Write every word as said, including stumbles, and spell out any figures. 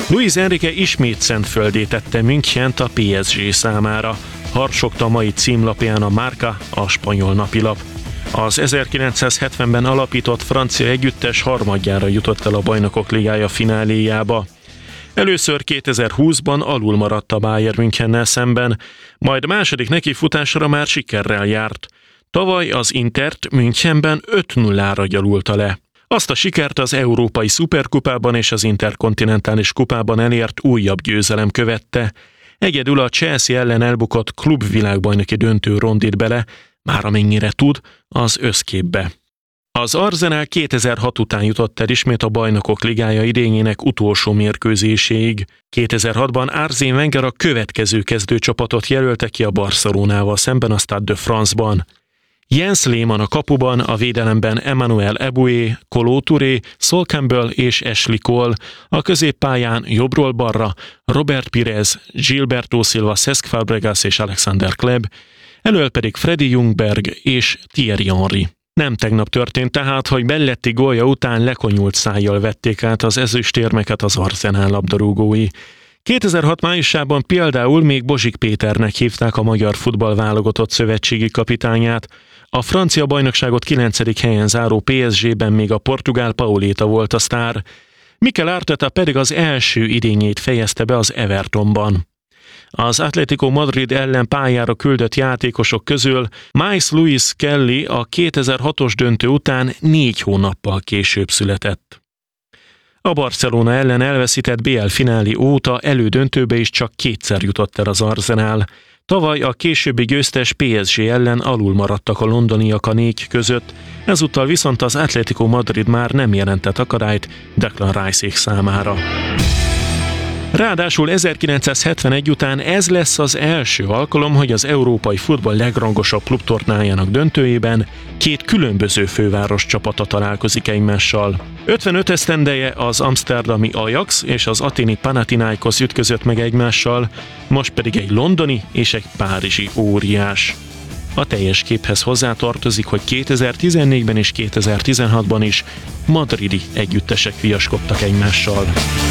Luis Enrique ismét szentföldé tette Münchent a pé es gé számára. Harsogta a mai címlapján a Marca, a spanyol napilap. Az ezerkilencszázhetvenben alapított francia együttes harmadjára jutott el a Bajnokok Ligája fináléjába. Először kétezer-húszban alul maradt a Bayern Münchennel szemben, majd második nekifutásra már sikerrel járt. Tavaly az Intert Münchenben öt nullára gyalulta le. Azt a sikert az Európai Szuperkupában és az Interkontinentális kupában elért újabb győzelem követte. Egyedül a Chelsea ellen elbukott klubvilágbajnoki döntő rondít bele, már amennyire tud, az összképbe. Az Arsenal kétezer-hat után jutott el ismét a Bajnokok Ligája idényének utolsó mérkőzéséig. kétezer-hatban Arsène Wenger a következő kezdőcsapatot jelölte ki a Barcelonával szemben a Stade de France-ban. Jens Lehmann a kapuban, a védelemben Emmanuel Eboué, Kolo Touré, Sol Campbell és Ashley Cole, a középpályán jobbról balra Robert Pires, Gilberto Silva, Cesc Fabregas és Alexander Kleb, elől pedig Freddy Ljungberg és Thierry Henry. Nem tegnap történt tehát, hogy Belletti gólja után lekonyult szájjal vették át az ezüstérmeket az Arsenal labdarúgói. kétezer-hat májusában például még Bozsik Péternek hívták a magyar futballválogatott szövetségi kapitányát. A francia bajnokságot kilencedik helyen záró pé es gében még a portugál Pauleta volt a sztár. Mikel Arteta pedig az első idényét fejezte be az Evertonban. Az Atlético Madrid ellen pályára küldött játékosok közül Maes Luis Skelly a kétezer-hatos döntő után négy hónappal később született. A Barcelona ellen elveszített bé el finálé óta elődöntőbe is csak kétszer jutott el az Arsenal. Tavaly a későbbi győztes pé es gé ellen alul maradtak a londoniak a négy között, ezúttal viszont az Atlético Madrid már nem jelentett akadályt Declan Rice-ék számára. Ráadásul ezerkilencszázhetvenegy után ez lesz az első alkalom, hogy az európai futball legrangosabb klubtornájának döntőjében két különböző főváros csapata találkozik egymással. ötvenöt esztendeje az amszterdami Ajax és az athéni Panathinaikos ütközött meg egymással, most pedig egy londoni és egy párizsi óriás. A teljes képhez hozzátartozik, hogy kétezer-tizennégyben és kétezer-tizenhatban is madridi együttesek viaskodtak egymással.